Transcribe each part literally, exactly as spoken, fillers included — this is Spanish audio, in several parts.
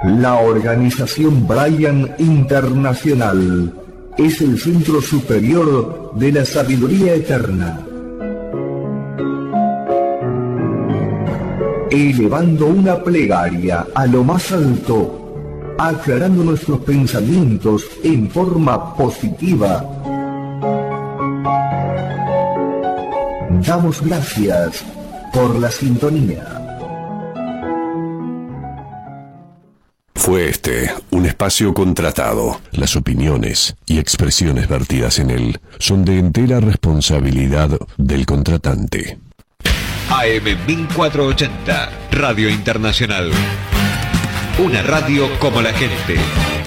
La organización Bryan Internacional es el centro superior de la sabiduría eterna, elevando una plegaria a lo más alto, aclarando nuestros pensamientos en forma positiva. Damos gracias por la sintonía. Fue este un espacio contratado. Las opiniones y expresiones vertidas en él son de entera responsabilidad del contratante. A M mil cuatrocientos ochenta, Radio Internacional. Una radio como la gente.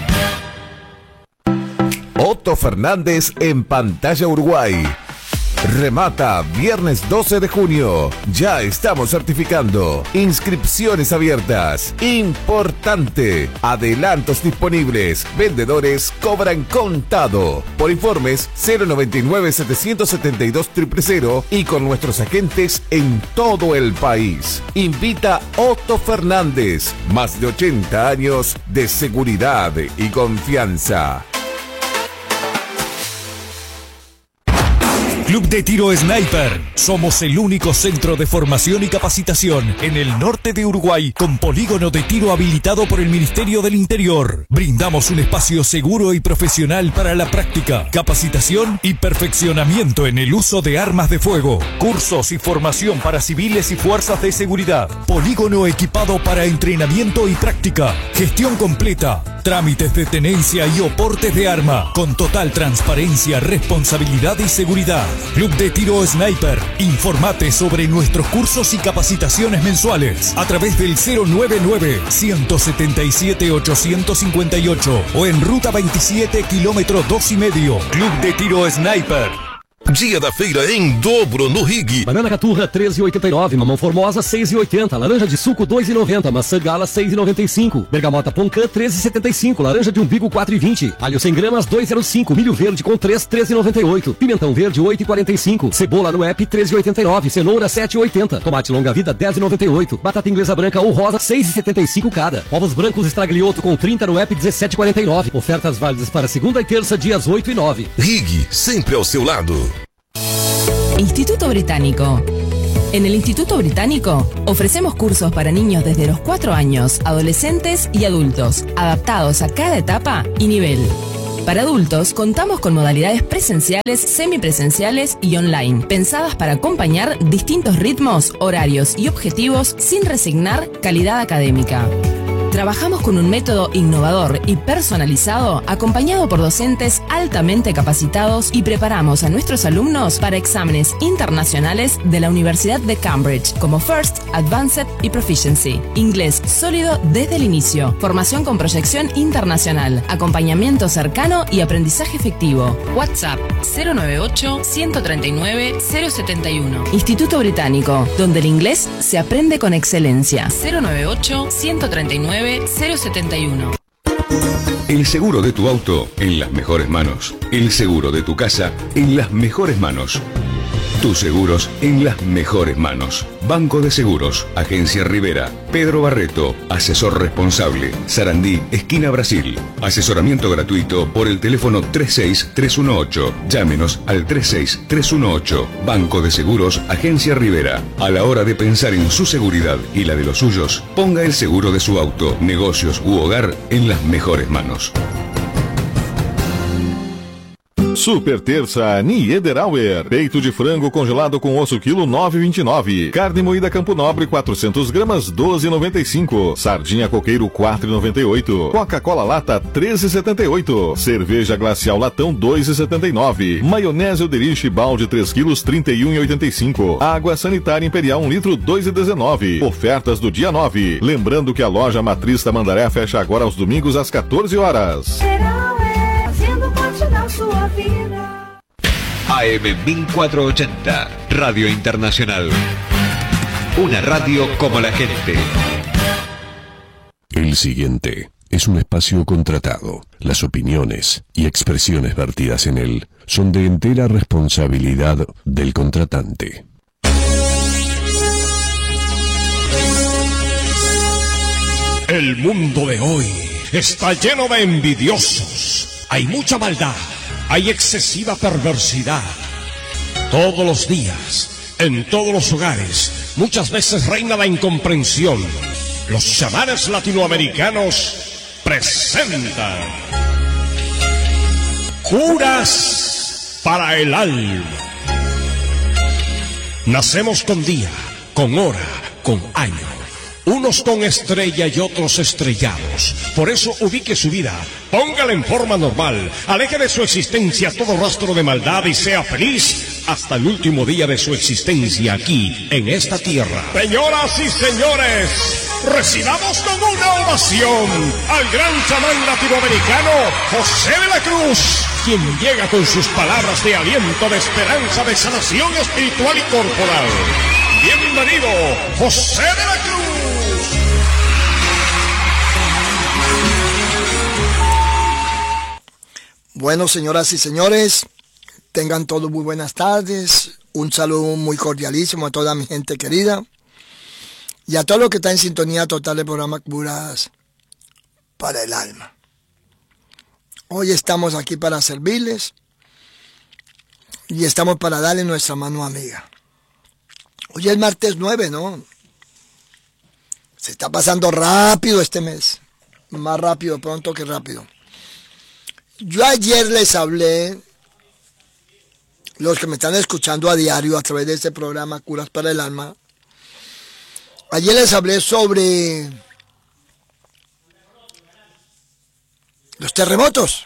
Otto Fernández en Pantalla Uruguay. Remata viernes doce de junio. Ya estamos certificando. Inscripciones abiertas. Importante. Adelantos disponibles. Vendedores cobran contado. Por informes cero noventa y nueve, setecientos setenta y dos, cero cero cero y con nuestros agentes en todo el país. Invita Otto Fernández. Más de ochenta años de seguridad y confianza. Club de Tiro Sniper. Somos el único centro de formación y capacitación en el norte de Uruguay con polígono de tiro habilitado por el Ministerio del Interior. Brindamos un espacio seguro y profesional para la práctica, capacitación y perfeccionamiento en el uso de armas de fuego. Cursos y formación para civiles y fuerzas de seguridad. Polígono equipado para entrenamiento y práctica. Gestión completa. Trámites de tenencia y oportes de arma con total transparencia, responsabilidad y seguridad. Club de Tiro Sniper. Informate sobre nuestros cursos y capacitaciones mensuales a través del cero noventa y nueve, ciento setenta y siete, ochocientos cincuenta y ocho o en Ruta veintisiete, kilómetro dos y medio. Club de Tiro Sniper. Dia da feira em dobro no Rig. Banana Caturra treze e oitenta e nove, mamão formosa seis e oitenta, laranja de suco dois e noventa, maçã gala seis e noventa e cinco, bergamota Poncã treze e setenta e cinco, laranja de umbigo quatro e vinte, alho cem gramas dois e zero cinco, milho verde com três, treze e noventa e oito, pimentão verde oito e quarenta e cinco, cebola no app treze e oitenta e nove, cenoura sete e oitenta, tomate longa vida dez e noventa e oito, batata inglesa branca ou rosa seis e setenta e cinco cada, ovos brancos estraglioto com trinta no app dezessete e quarenta e nove. Ofertas válidas para segunda e terça dias oito e nove. Rig, sempre ao seu lado. Instituto Británico. En el Instituto Británico ofrecemos cursos para niños desde los cuatro años, adolescentes y adultos, adaptados a cada etapa y nivel. Para adultos contamos con modalidades presenciales, semipresenciales y online, pensadas para acompañar distintos ritmos, horarios y objetivos sin resignar calidad académica. Trabajamos con un método innovador y personalizado, acompañado por docentes altamente capacitados y preparamos a nuestros alumnos para exámenes internacionales de la Universidad de Cambridge, como First, Advanced y Proficiency. Inglés sólido desde el inicio, formación con proyección internacional, acompañamiento cercano y aprendizaje efectivo. WhatsApp cero noventa y ocho, ciento treinta y nueve, cero setenta y uno. Instituto Británico, donde el inglés se aprende con excelencia. cero noventa y ocho, ciento treinta y nueve, cero setenta y uno. El seguro de tu auto en las mejores manos. El seguro de tu casa en las mejores manos. Tus seguros en las mejores manos. Banco de Seguros, Agencia Rivera, Pedro Barreto, asesor responsable, Sarandí, esquina Brasil. Asesoramiento gratuito por el teléfono tres seis tres uno ocho. Llámenos al tres seis tres uno ocho. Banco de Seguros, Agencia Rivera. A la hora de pensar en su seguridad y la de los suyos, ponga el seguro de su auto, negocios u hogar en las mejores manos. Super terça Niederauer. Peito de frango congelado com osso quilo nove e vinte e nove. Carne moída Campo Nobre quatrocentas gramas doze e noventa e cinco. Sardinha coqueiro quatro e noventa e oito. Coca-Cola lata treze e setenta e oito. Cerveja glacial latão dois e setenta e nove. Maionese Oderich balde três quilos trinta e um e oitenta e cinco. Água sanitária Imperial um litro dois e dezenove. Ofertas do dia nove. Lembrando que a loja Matriz Tamandaré fecha agora aos domingos às quatorze horas. A M mil cuatrocientos ochenta, Radio Internacional. Una radio como la gente. El siguiente es un espacio contratado. Las opiniones y expresiones vertidas en él son de entera responsabilidad del contratante. El mundo de hoy está lleno de envidiosos. Hay mucha maldad, hay excesiva perversidad. Todos los días, en todos los hogares, muchas veces reina la incomprensión. Los chamanes latinoamericanos presentan Curas para el alma. Nacemos con día, con hora, con año. Unos con estrella y otros estrellados. Por eso ubique su vida, póngala en forma normal, aleje de su existencia todo rastro de maldad y sea feliz hasta el último día de su existencia aquí, en esta tierra. Señoras y señores, recibamos con una ovación al gran chamán latinoamericano José de la Cruz, quien llega con sus palabras de aliento, de esperanza, de sanación espiritual y corporal. Bienvenido, José de la Cruz. Bueno, señoras y señores, tengan todos muy buenas tardes. Un saludo muy cordialísimo a toda mi gente querida y a todo lo que está en sintonía total del programa Curas para el Alma. Hoy estamos aquí para servirles y estamos para darle nuestra mano amiga. Hoy es martes nueve, ¿no? Se está pasando rápido este mes. Más rápido pronto que rápido. Yo ayer les hablé, los que me están escuchando a diario a través de este programa Curas para el Alma, ayer les hablé sobre los terremotos.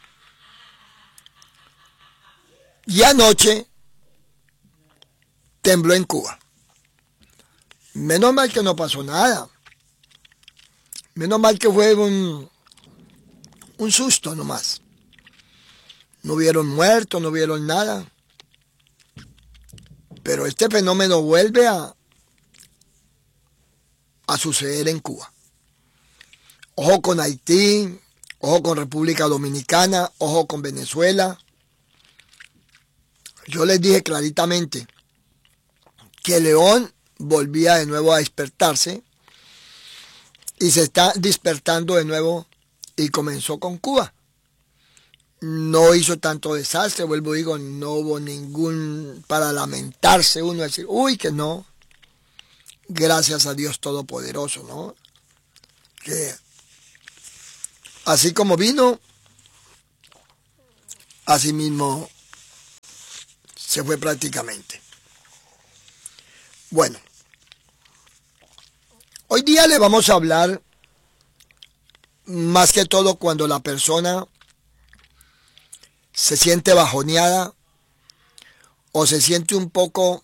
Y anoche tembló en Cuba. Menos mal que no pasó nada. Menos mal que fue un, un susto nomás. No hubieron muertos, no hubieron nada. Pero este fenómeno vuelve a, a suceder en Cuba. Ojo con Haití, ojo con República Dominicana, ojo con Venezuela. Yo les dije claritamente que León volvía de nuevo a despertarse y se está despertando de nuevo y comenzó con Cuba. No hizo tanto desastre, vuelvo y digo, no hubo ningún para lamentarse uno, decir, uy, que no. Gracias a Dios Todopoderoso, ¿no? Que así como vino, así mismo se fue prácticamente. Bueno, hoy día le vamos a hablar más que todo cuando la persona se siente bajoneada o se siente un poco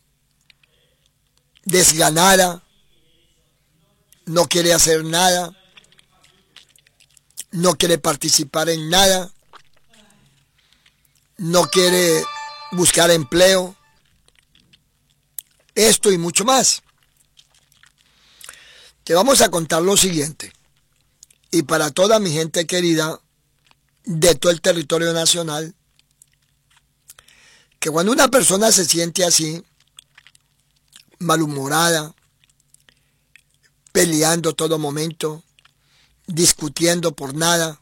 desganada, no quiere hacer nada, no quiere participar en nada, no quiere buscar empleo, esto y mucho más. Te vamos a contar lo siguiente, y para toda mi gente querida de todo el territorio nacional, que cuando una persona se siente así, malhumorada, peleando todo momento, discutiendo por nada,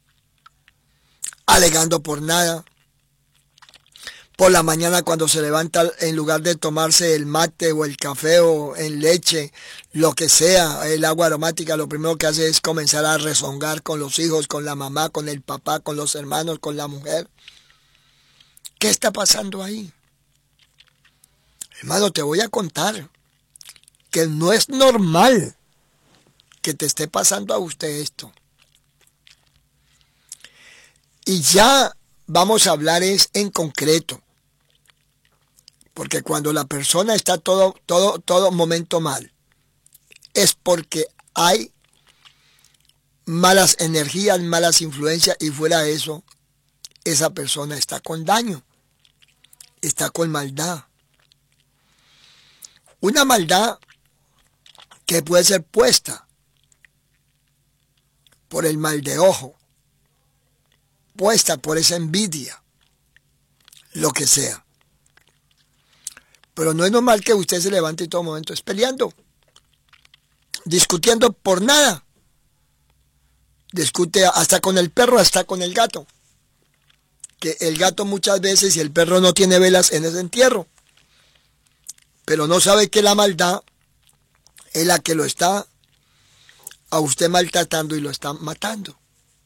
alegando por nada, por la mañana cuando se levanta, en lugar de tomarse el mate o el café o en leche, lo que sea, el agua aromática, lo primero que hace es comenzar a rezongar con los hijos, con la mamá, con el papá, con los hermanos, con la mujer. ¿Qué está pasando ahí? Hermano, te voy a contar que no es normal que te esté pasando a usted esto. Y ya vamos a hablar es en concreto. Porque cuando la persona está todo, todo, todo momento mal, es porque hay malas energías, malas influencias, y fuera de eso, esa persona está con daño, está con maldad. Una maldad que puede ser puesta por el mal de ojo, puesta por esa envidia, lo que sea. Pero no es normal que usted se levante y todo momento es peleando, discutiendo por nada, discute hasta con el perro, hasta con el gato. Que el gato muchas veces y el perro no tiene velas en ese entierro. Pero no sabe que la maldad es la que lo está a usted maltratando y lo está matando.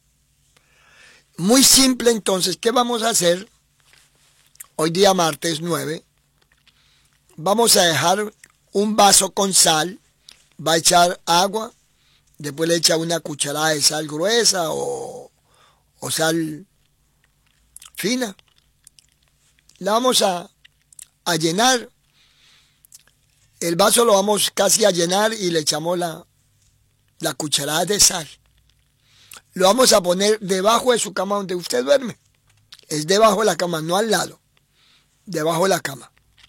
Muy simple entonces, ¿qué vamos a hacer? Hoy día martes nueve, vamos a dejar un vaso con sal, va a echar agua, después le echa una cucharada de sal gruesa o, o sal fina. La vamos a, a llenar. El vaso lo vamos casi a llenar y le echamos la, la cucharada de sal. Lo vamos a poner debajo de su cama donde usted duerme. Es debajo de la cama, no al lado. Debajo de la cama.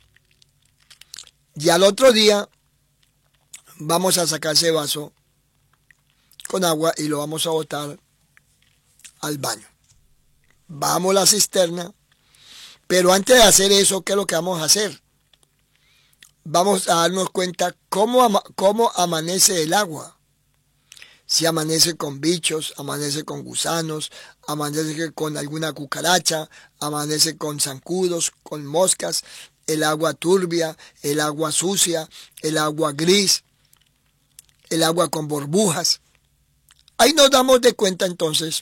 Y al otro día vamos a sacar ese vaso con agua y lo vamos a botar al baño. Vamos a la cisterna, pero antes de hacer eso, ¿qué es lo que vamos a hacer? Vamos a darnos cuenta cómo, ama cómo amanece el agua. Si amanece con bichos, amanece con gusanos, amanece con alguna cucaracha, amanece con zancudos, con moscas, el agua turbia, el agua sucia, el agua gris, el agua con burbujas. Ahí nos damos de cuenta entonces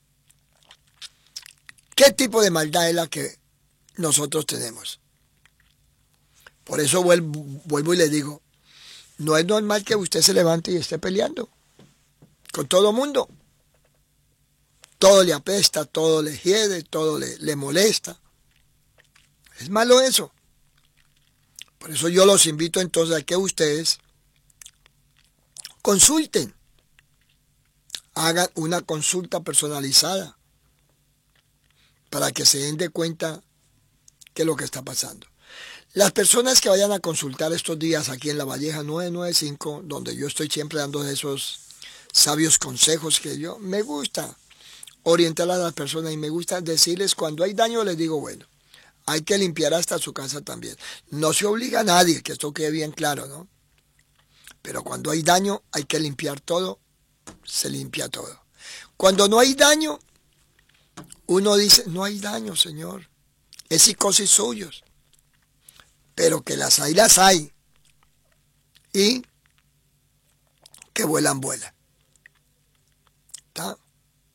qué tipo de maldad es la que nosotros tenemos. Por eso vuelvo, vuelvo y le digo, no es normal que usted se levante y esté peleando con todo mundo. Todo le apesta, todo le hiede, todo le, le molesta. Es malo eso. Por eso yo los invito entonces a que ustedes consulten. Hagan una consulta personalizada para que se den de cuenta qué es lo que está pasando. Las personas que vayan a consultar estos días aquí en La Valleja nueve nueve cinco, donde yo estoy siempre dando esos sabios consejos que yo me gusta orientar a las personas y me gusta decirles cuando hay daño, les digo, bueno, hay que limpiar hasta su casa también. No se obliga a nadie, que esto quede bien claro, ¿no? Pero cuando hay daño, hay que limpiar todo, se limpia todo. Cuando no hay daño, uno dice, no hay daño, Señor, es psicosis suyos. Pero que las hay, las hay. Y que vuelan, vuelan. ¿Está?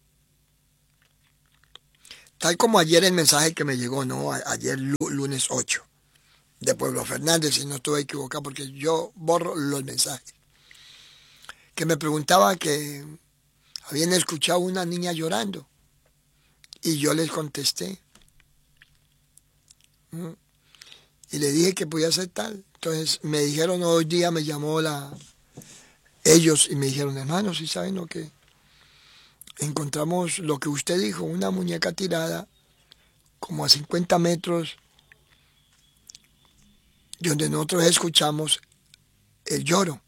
Tal como ayer el mensaje que me llegó, ¿no? Ayer lunes ocho, de Pueblo Fernández, si no estuve equivocado, porque yo borro los mensajes. Que me preguntaba que habían escuchado una niña llorando. Y yo les contesté. ¿Mm? Y le dije que podía ser tal. Entonces me dijeron, hoy día me llamó la ellos y me dijeron, hermano, ¿sí saben lo que? Encontramos lo que usted dijo, una muñeca tirada como a cincuenta metros de donde nosotros escuchamos el lloro.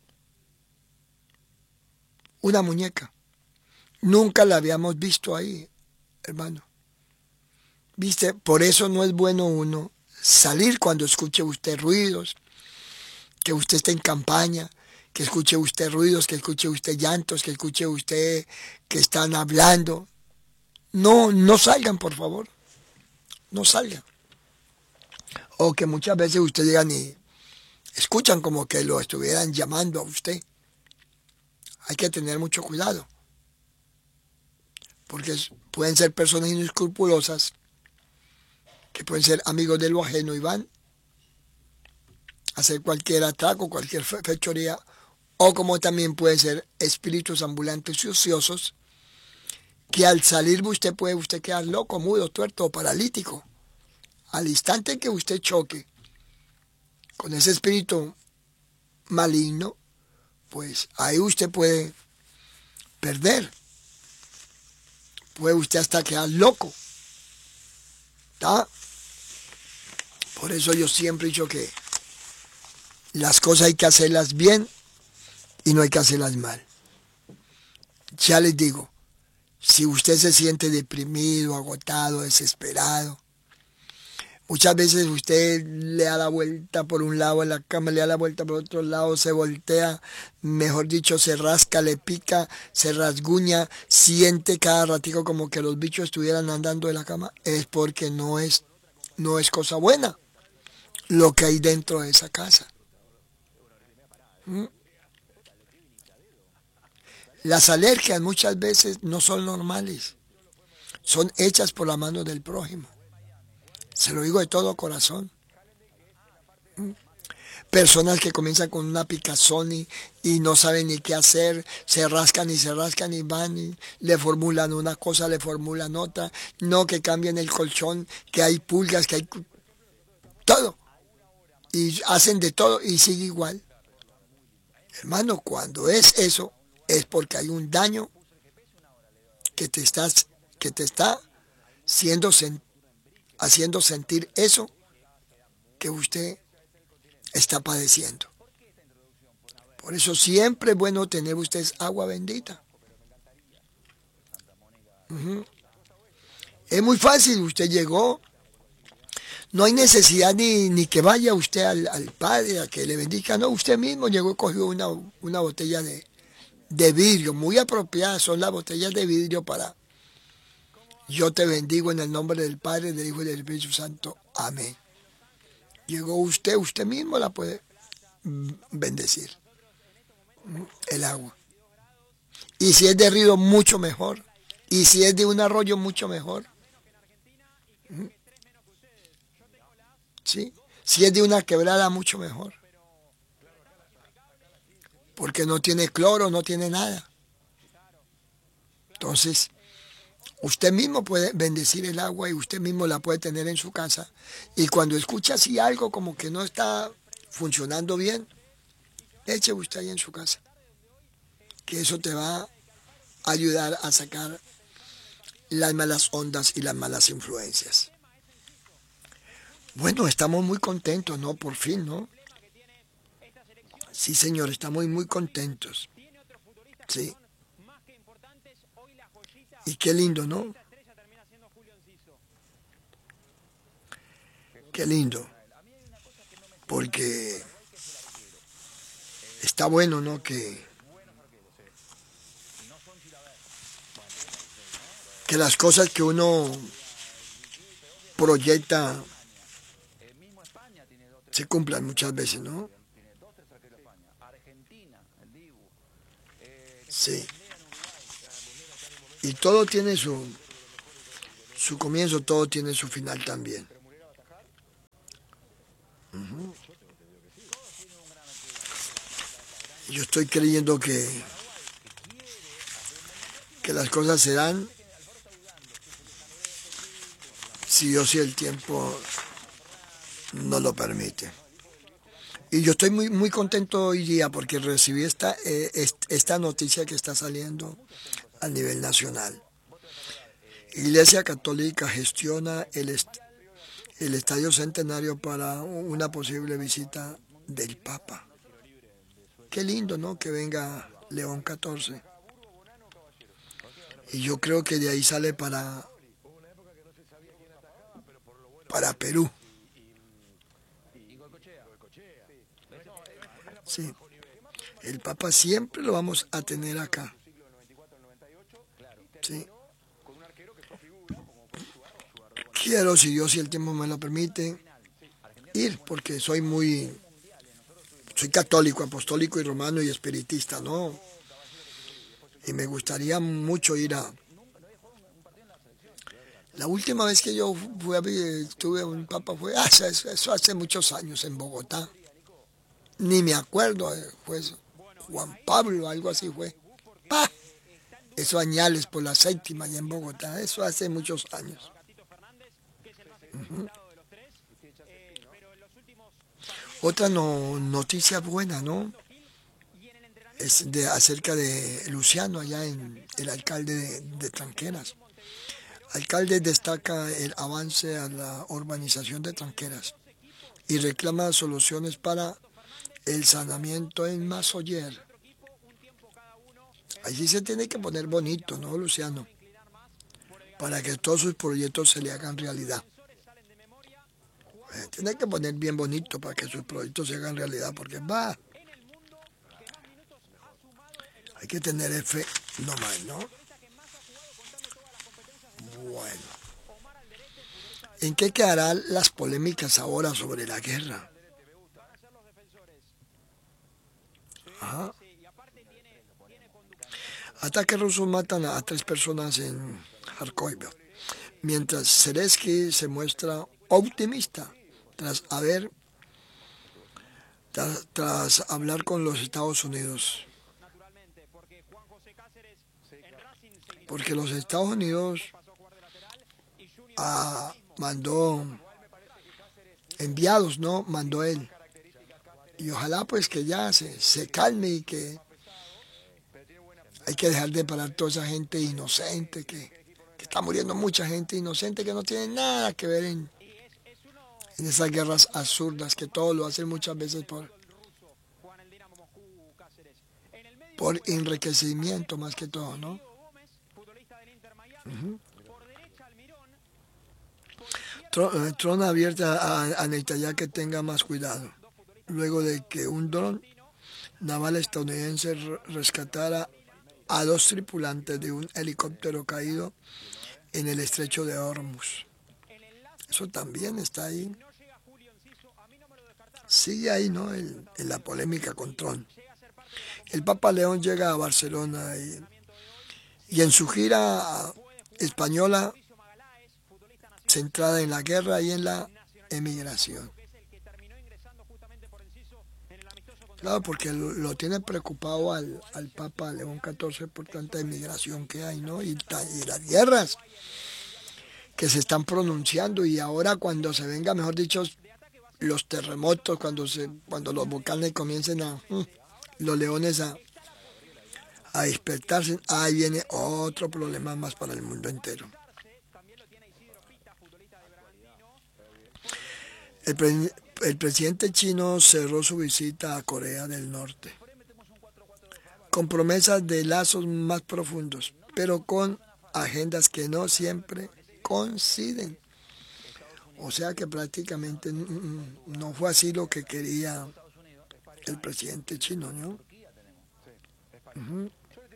Una muñeca. Nunca la habíamos visto ahí, hermano. ¿Viste? Por eso no es bueno uno salir cuando escuche usted ruidos, que usted esté en campaña, que escuche usted ruidos, que escuche usted llantos, que escuche usted que están hablando. No, no salgan, por favor. No salgan. O que muchas veces usted digan y escuchan como que lo estuvieran llamando a usted. Hay que tener mucho cuidado. Porque pueden ser personas inescrupulosas que pueden ser amigos de lo ajeno y van a hacer cualquier atraco, cualquier fechoría, o como también pueden ser espíritus ambulantes y ociosos, que al salir usted puede usted quedar loco, mudo, tuerto o paralítico. Al instante que usted choque con ese espíritu maligno, pues ahí usted puede perder. Puede usted hasta quedar loco. ¿Está? Por eso yo siempre he dicho que las cosas hay que hacerlas bien y no hay que hacerlas mal. Ya les digo, si usted se siente deprimido, agotado, desesperado, Muchas veces usted le da la vuelta por un lado en la cama, le da la vuelta por otro lado, se voltea, mejor dicho, se rasca, le pica, se rasguña, siente cada ratico como que los bichos estuvieran andando de la cama. Es porque no es, no es cosa buena lo que hay dentro de esa casa. ¿Mm? Las alergias muchas veces no son normales, son hechas por la mano del prójimo. Se lo digo de todo corazón. Personas que comienzan con una picazón y, y no saben ni qué hacer, se rascan y se rascan y van y le formulan una cosa, le formulan otra, no que cambien el colchón, que hay pulgas, que hay todo. Y hacen de todo y sigue igual. Hermano, cuando es eso, es porque hay un daño que te, estás, que te está siendo sentido, haciendo sentir eso que usted está padeciendo. Por eso siempre es bueno tener usted agua bendita. Uh-huh. Es muy fácil, usted llegó, no hay necesidad ni, ni que vaya usted al, al Padre a que le bendiga, no, usted mismo llegó y cogió una, una botella de, de vidrio, muy apropiada son las botellas de vidrio para yo te bendigo en el nombre del Padre, del Hijo y del Espíritu Santo. Amén. Llegó usted, usted mismo la puede bendecir. El agua. Y si es de río, mucho mejor. Y si es de un arroyo, mucho mejor. ¿Sí? Si es de una quebrada, mucho mejor. Porque no tiene cloro, no tiene nada. Entonces, usted mismo puede bendecir el agua y usted mismo la puede tener en su casa. Y cuando escucha así algo como que no está funcionando bien, eche usted ahí en su casa. Que eso te va a ayudar a sacar las malas ondas y las malas influencias. Bueno, estamos muy contentos, ¿no? Por fin, ¿no? Sí, señor, estamos muy contentos. Sí. Y qué lindo, ¿no? Qué lindo. Porque está bueno, ¿no? Que, que las cosas que uno proyecta se cumplan muchas veces, ¿no? Sí. Y todo tiene su, su comienzo, todo tiene su final también. Uh-huh. Yo estoy creyendo que, que las cosas se dan si Dios y el tiempo nos lo permite. Y yo estoy muy, muy contento hoy día porque recibí esta, eh, esta noticia que está saliendo a nivel nacional. Iglesia Católica gestiona el, est el Estadio Centenario para una posible visita del Papa. Qué lindo, ¿no? Que venga León catorce. Y yo creo que de ahí sale para, para Perú. Sí. El Papa siempre lo vamos a tener acá. Sí. Quiero, si Dios y el tiempo me lo permite, ir, porque soy muy, soy católico, apostólico y romano y espiritista, ¿no? Y me gustaría mucho ir a... La última vez que yo fui a ver, tuve un papa fue, ah, eso, eso hace muchos años en Bogotá. Ni me acuerdo, fue eso. Juan Pablo, algo así fue. ¡Pah! Eso añales por la séptima allá en Bogotá, eso hace muchos años. Uh-huh. Otra no, noticia buena, ¿no? Es de, acerca de Luciano, allá en el alcalde de, de Tranqueras. Alcalde destaca el avance a la urbanización de Tranqueras y reclama soluciones para el saneamiento en Masoyer. Allí se tiene que poner bonito, ¿no, Luciano? Para que todos sus proyectos se le hagan realidad. Eh, tiene que poner bien bonito para que sus proyectos se hagan realidad, porque va. Hay que tener fe nomás, ¿no? Bueno. ¿En qué quedarán las polémicas ahora sobre la guerra? Ajá. Ataques rusos matan a tres personas en Kharkov, mientras Zelensky se muestra optimista tras haber tras, tras hablar con los Estados Unidos. Porque los Estados Unidos ah, mandó enviados, ¿no? Mandó él. Y ojalá pues que ya se, se calme y que hay que dejar de parar toda esa gente inocente, que, que está muriendo mucha gente inocente que no tiene nada que ver en, en esas guerras absurdas, que todos lo hacen muchas veces por, por enriquecimiento más que todo, ¿no? Uh-huh. Trump, Trump advierte a, a Netanyahu que tenga más cuidado, luego de que un dron naval estadounidense rescatara a dos tripulantes de un helicóptero caído en el estrecho de Hormuz. Eso también está ahí. Sigue ahí, ¿no? El, en la polémica con Trump. El Papa León llega a Barcelona y, y en su gira española centrada en la guerra y en la emigración. Claro, porque lo, lo tiene preocupado al, al Papa León catorce por tanta emigración que hay, ¿no? Y, y las guerras que se están pronunciando, y ahora cuando se venga, mejor dicho, los terremotos, cuando se cuando los volcanes comiencen a, los leones a, a despertarse, ahí viene otro problema más para el mundo entero. El, pre, el presidente chino cerró su visita a Corea del Norte con promesas de lazos más profundos, pero con agendas que no siempre coinciden. O sea que prácticamente no fue así lo que quería el presidente chino, ¿no? Uh-huh.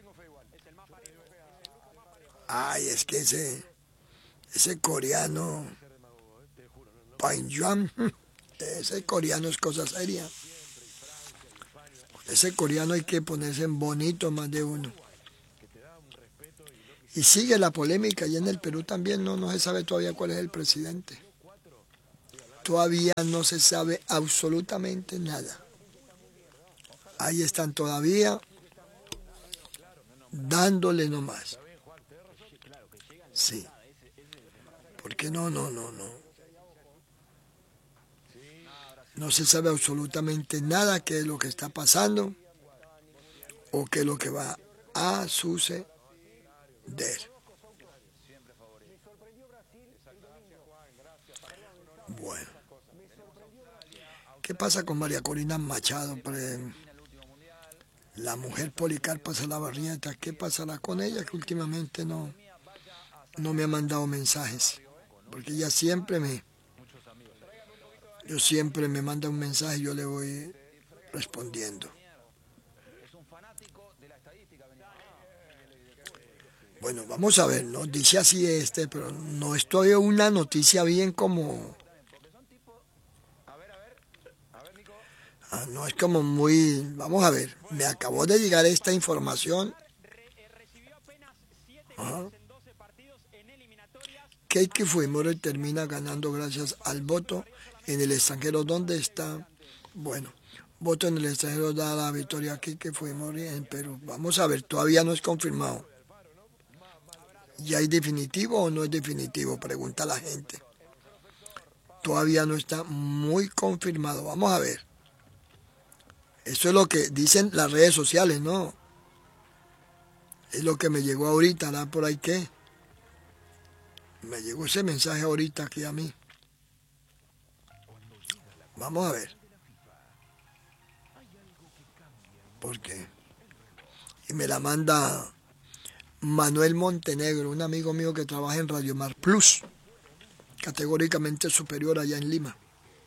Ay, es que ese, ese coreano, Pyongyang, ese coreano es cosa seria. Ese coreano hay que ponerse en bonito más de uno. Y sigue la polémica, y en el Perú también no, no se sabe todavía cuál es el presidente. Todavía no se sabe absolutamente nada. Ahí están todavía dándole nomás. Sí. Porque no, no, no, no. No se sabe absolutamente nada qué es lo que está pasando o qué es lo que va a suceder. Bueno. ¿Qué pasa con María Corina Machado? La mujer Policarpa Salabarrieta, ¿qué pasará con ella? Que últimamente no, no me ha mandado mensajes, porque ella siempre me, yo siempre me manda un mensaje y yo le voy respondiendo. Bueno, vamos a ver, ¿no? Dice así este, pero no estoy en una noticia bien como... Ah, no es como muy... Vamos a ver, me acabó de llegar esta información. Ajá. Keiki Fujimori termina ganando gracias al voto en el extranjero. ¿Dónde está? Bueno, voto en el extranjero da la victoria a Keiki Fujimori en Perú. Vamos a ver, todavía no es confirmado. ¿Ya es definitivo o no es definitivo? Pregunta la gente. Todavía no está muy confirmado. Vamos a ver. Eso es lo que dicen las redes sociales, ¿no? Es lo que me llegó ahorita, ¿no? Por ahí qué. Me llegó ese mensaje ahorita aquí a mí. Vamos a ver. ¿Por qué? Y me la manda Manuel Montenegro, un amigo mío que trabaja en Radio Mar Plus, categóricamente superior allá en Lima.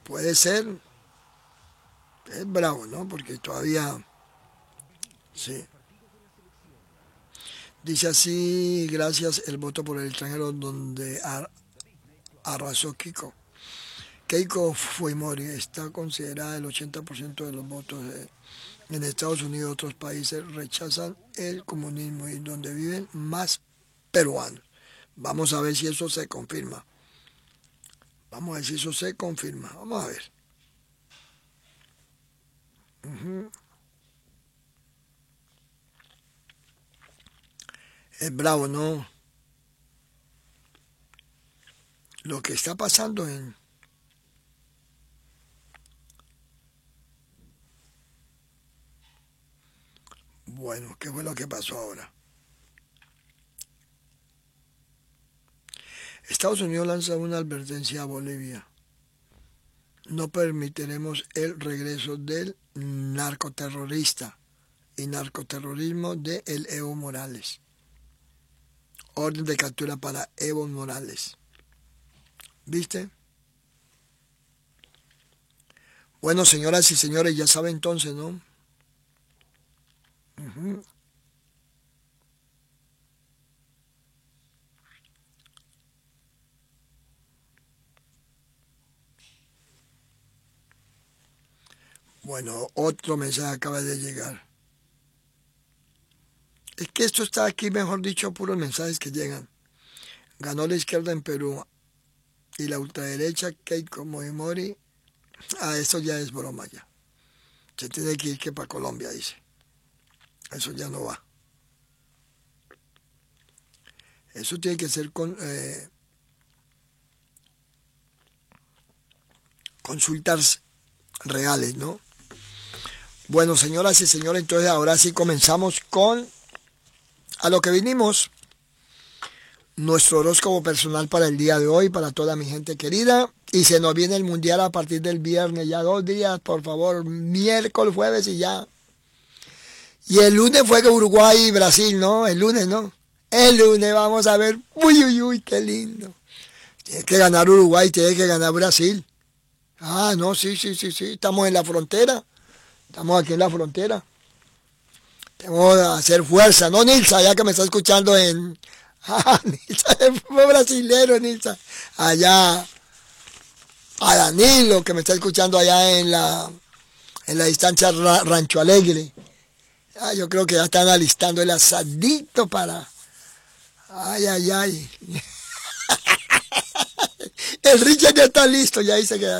puede ser. Es bravo, ¿no? Porque todavía, sí. Dice así, gracias, el voto por el extranjero donde ar arrasó Keiko. Keiko Fujimori está considerada el ochenta por ciento de los votos de, en Estados Unidos y otros países rechazan el comunismo y donde viven más peruanos. Vamos a ver si eso se confirma. Vamos a ver si eso se confirma. Vamos a ver. Uh-huh. Es bravo, ¿no? Lo que está pasando en Bueno, ¿qué fue lo que pasó ahora? Estados Unidos lanza una advertencia a Bolivia. No permitiremos el regreso del narcoterrorista y narcoterrorismo de el Evo Morales. Orden de captura para Evo Morales. ¿Viste? Bueno, señoras y señores, ya saben entonces, ¿no? Uh-huh. Bueno, otro mensaje acaba de llegar. Es que esto está aquí, mejor dicho, puros mensajes que llegan. Ganó la izquierda en Perú y la ultraderecha Keiko Fujimori. Ah, esto ya es broma ya. Se tiene que ir que para Colombia, dice. Eso ya no va. Eso tiene que ser con eh, consultas reales, ¿no? Bueno, señoras y señores, entonces ahora sí comenzamos con a lo que vinimos. Nuestro horóscopo personal para el día de hoy, para toda mi gente querida. Y se nos viene el mundial a partir del viernes, ya dos días, por favor, miércoles, jueves y ya. Y el lunes fue que Uruguay y Brasil, ¿no? El lunes, ¿no? El lunes vamos a ver, uy, uy, uy, qué lindo. Tiene que ganar Uruguay, tiene que ganar Brasil. Ah, no, sí, sí, sí, sí, estamos en la frontera. Estamos aquí en la frontera. Tengo que hacer fuerza, ¿no, Nilsa? Ya que me está escuchando en... Ah, Nilsa, fue brasilero, Nilsa. Allá, a Danilo, que me está escuchando allá en la, en la distancia Ra Rancho Alegre. Ah, yo creo que ya están alistando el asadito para... Ay, ay, ay. El Richard ya está listo, ya dice que